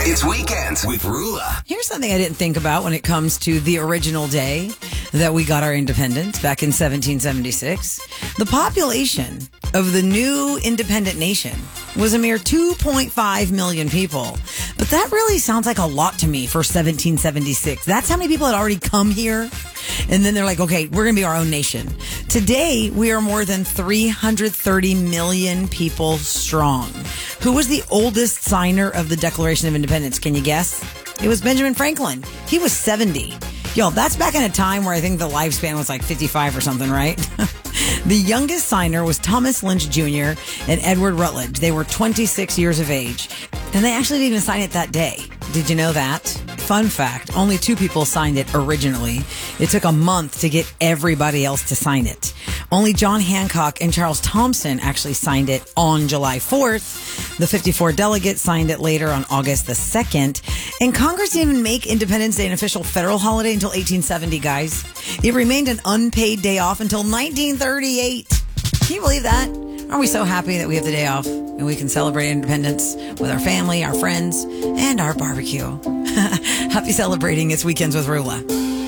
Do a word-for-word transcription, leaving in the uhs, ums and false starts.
It's Weekends with Rula. Here's something I didn't think about when it comes to the original day that we got our independence back in seventeen seventy-six. The population of the new independent nation was a mere two point five million people. But that really sounds like a lot to me for seventeen seventy-six. That's how many people had already come here. And then they're like, okay, we're going to be our own nation. Today, we are more than three hundred thirty million people strong. Who was the oldest signer of the Declaration of Independence? Can you guess? It was Benjamin Franklin. He was seventy. Yo, that's back in a time where I think the lifespan was like fifty-five or something, right? The youngest signer was Thomas Lynch Junior and Edward Rutledge. They were twenty-six years of age. And they actually didn't even sign it that day. Did you know that? Fun fact, only two people signed it originally. It took a month to get everybody else to sign it. Only John Hancock and Charles Thompson actually signed it on July fourth. The fifty-four delegates signed it later on August the second. And Congress didn't even make Independence Day an official federal holiday until eighteen seventy, guys. It remained an unpaid day off until nineteen thirty-eight. Can you believe that? Aren't we so happy that we have the day off and we can celebrate independence with our family, our friends, and our barbecue? Happy celebrating. It's Weekends with Rula.